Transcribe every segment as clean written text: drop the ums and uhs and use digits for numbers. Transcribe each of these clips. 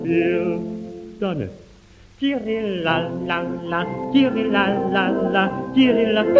Byl tanec. Kiri la la la, kiri la la la, kiri la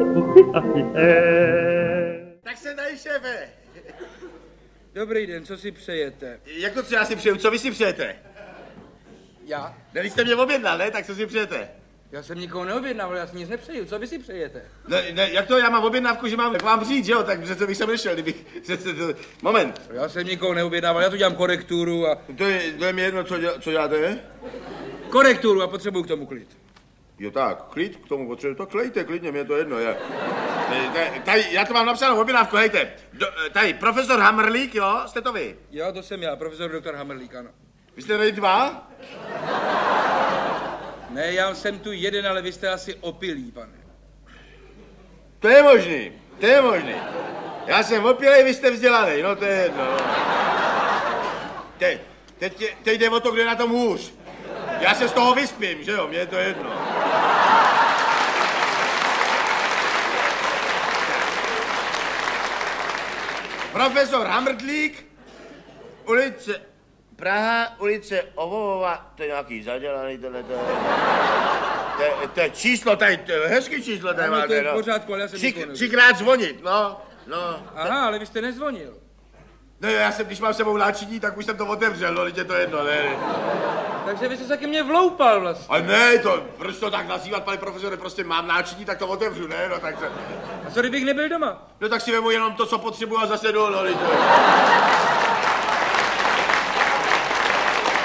Tak se dají, šéfe. Dobrý den, co si přejete? Jak to, co já si přeju? Co vy si přejete? Já? Ne, vy jste mě objednal, ne? Tak co si přejete? Já jsem nikoho neobjednával, já si nic nepřeju. Co vy si přejete? Ne, jak to, já mám objednávku, že mám k vám přijít, že jo? Tak přece bych sem nešel, kdybych... Moment. Já jsem nikoho neobjednával, já tu dělám korekturu a... To je mi jedno, co děláte? Korekturu a potřebuju k tomu klid. Jo tak, klid k tomu potřebuji, to klejte, klidně, mě je to jedno, Tady, já to mám napsáno objednávku, hejte. Tady, profesor Hamrlík, jo, jste to vy? Jo, to jsem já, profesor doktor Hamrlík, ano. Vy jste tady dva? Ne, já jsem tu jeden, ale vy jste asi opilý, pane. To je možný. Já jsem opilej, vy jste vzdělaný, no to je jedno. Teď jde o to, kdo je na tom hůř. Já se z toho vyspím, že jo, mně je to jedno. Profesor Hamrlík, ulice Praha, ulice Ovovova, to je nějaký zadělaný, to je číslo, tady, to je hezký číslo, tady máte, to je v pořádku, ale já jsem nikoho nevěděl. Třikrát zvonit, no. Aha, ale vy jste nezvonil. No já jsem, když mám sebou náčiní, tak už jsem to otevřel, no, teď je to jedno, ne. Takže vy jste taky mě vloupal vlastně. Ale ne, proč to tak nazývat, pane profesore, prostě mám náčiní, tak to otevřu, ne, no tak se... A co kdybych nebyl doma? No tak si vemu jenom to, co potřebuji a zase jdu, no, to je...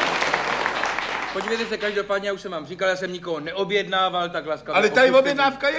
Podívejte se, každopádně, já už jsem vám říkal, já jsem nikoho neobjednával, tak laskavě. Ale tady objednávka je.